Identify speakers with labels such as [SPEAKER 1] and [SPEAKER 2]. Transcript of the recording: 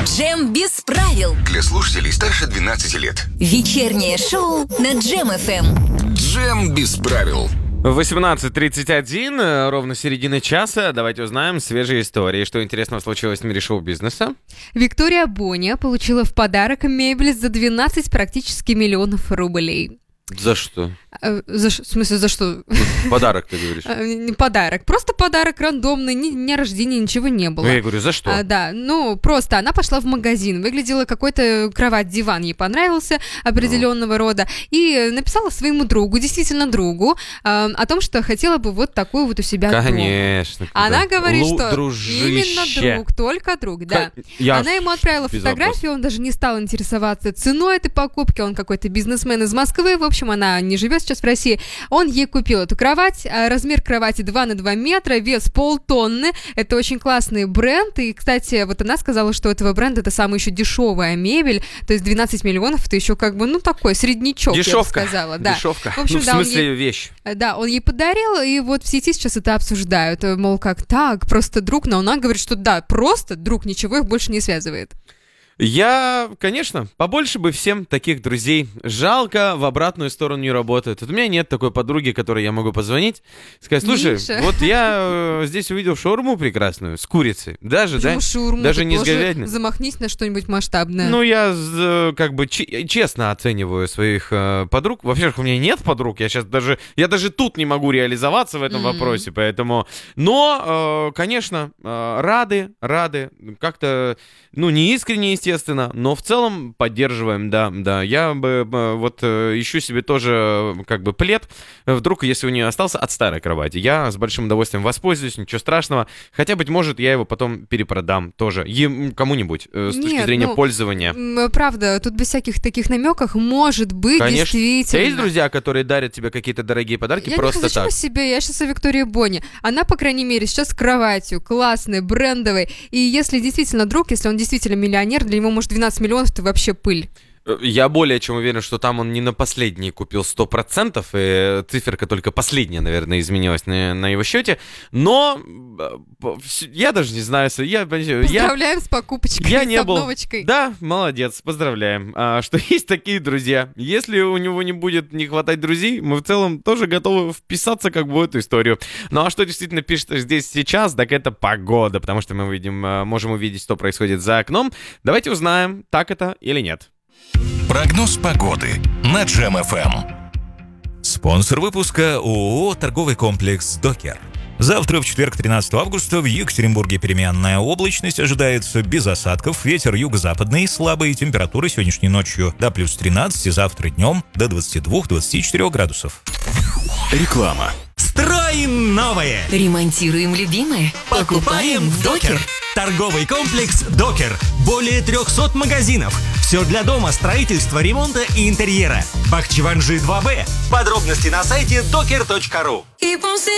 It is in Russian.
[SPEAKER 1] Джем без правил.
[SPEAKER 2] Для слушателей старше 12 лет.
[SPEAKER 1] Вечернее шоу на Джем ФМ.
[SPEAKER 2] Джем без правил.
[SPEAKER 3] 18:31, ровно середина часа. Давайте узнаем свежие истории, что интересного случилось в мире шоу-бизнеса.
[SPEAKER 4] Виктория Боня получила в подарок мебель за 12 практически миллионов рублей.
[SPEAKER 3] За что?
[SPEAKER 4] В смысле, за что?
[SPEAKER 3] Подарок, ты говоришь.
[SPEAKER 4] Не подарок. Просто подарок рандомный, ни дня рождения, ничего не было.
[SPEAKER 3] Ну, я говорю, за что?
[SPEAKER 4] Да, просто она пошла в магазин, выглядела какой-то кровать-диван, ей понравился определенного рода, и написала своему другу, действительно другу, о том, что хотела бы вот такую вот у себя дом.
[SPEAKER 3] Конечно.
[SPEAKER 4] Она говорит, что
[SPEAKER 3] дружище.
[SPEAKER 4] именно друг, только друг, да. Она ему отправила фотографию, он даже не стал интересоваться ценой этой покупки, он какой-то бизнесмен из Москвы, в общем, она не живет сейчас в России. Он ей купил эту кровать, размер кровати 2 на 2 метра, вес 500 это очень классный бренд, и, кстати, вот она сказала, что у этого бренда это самая еще дешевая мебель, то есть 12 миллионов, это еще как бы, такой среднячок,
[SPEAKER 3] дешевка.
[SPEAKER 4] Я бы сказала. Да.
[SPEAKER 3] Дешевка.
[SPEAKER 4] В общем,
[SPEAKER 3] в смысле вещь.
[SPEAKER 4] Да, он ей подарил, и вот в сети сейчас это обсуждают, мол, как так, просто друг, но она говорит, что да, просто друг, ничего их больше не связывает.
[SPEAKER 3] Конечно, побольше бы всем таких друзей. Жалко, в обратную сторону не работает. Вот у меня нет такой подруги, которой я могу позвонить, сказать, слушай,
[SPEAKER 4] Миша.
[SPEAKER 3] вот я здесь увидел шаурму прекрасную с курицей. Даже, да?
[SPEAKER 4] Шаурму?
[SPEAKER 3] Даже
[SPEAKER 4] Ты
[SPEAKER 3] не с
[SPEAKER 4] тоже
[SPEAKER 3] говядиной.
[SPEAKER 4] Замахнись на что-нибудь масштабное.
[SPEAKER 3] Я как бы честно оцениваю своих подруг. Во-первых, у меня нет подруг, я даже тут не могу реализоваться в этом вопросе, поэтому... Но, конечно, рады, как-то, не искренне, естественно, но в целом поддерживаем, да. Я бы ищу себе тоже как бы плед, вдруг, если у нее остался от старой кровати. Я с большим удовольствием воспользуюсь, ничего страшного. Хотя, быть может, я его потом перепродам тоже кому-нибудь с точки зрения пользования.
[SPEAKER 4] Правда, тут без всяких таких намеков может быть,
[SPEAKER 3] конечно.
[SPEAKER 4] действительно.
[SPEAKER 3] Есть друзья, которые дарят тебе какие-то дорогие подарки
[SPEAKER 4] Я
[SPEAKER 3] просто
[SPEAKER 4] не хочу
[SPEAKER 3] так?
[SPEAKER 4] себе, я сейчас о Виктории Бони. Она, по крайней мере, сейчас с кроватью, классной, брендовой. И если действительно друг, если он действительно миллионер, для него, может, 12 миллионов, это вообще пыль.
[SPEAKER 3] Я более чем уверен, что там он не на последний купил 100%, и циферка только последняя, наверное, изменилась на его счете. Но я даже не знаю.
[SPEAKER 4] Поздравляем с покупочкой, с обновочкой.
[SPEAKER 3] Да, молодец, поздравляем. Что есть такие друзья. Если у него не будет не хватать друзей, мы в целом тоже готовы вписаться как бы в эту историю. Ну а что действительно пишет здесь сейчас, так это погода, потому что мы можем увидеть, что происходит за окном. Давайте узнаем, так это или нет.
[SPEAKER 2] Прогноз погоды на Джем ФМ.
[SPEAKER 5] Спонсор выпуска ООО «Торговый комплекс Докер». Завтра, в четверг, 13 августа, в Екатеринбурге переменная облачность, ожидается без осадков, ветер юго-западный, слабые температуры сегодняшней ночью до плюс 13, завтра днем до 22-24 градусов.
[SPEAKER 2] Реклама.
[SPEAKER 6] Строим новое!
[SPEAKER 1] Ремонтируем любимое.
[SPEAKER 6] Покупаем в Докер. Торговый комплекс Докер. Более 300 магазинов. Все для дома, строительства, ремонта и интерьера. Бахчеванжи 2Б. Подробности на сайте doker.ru.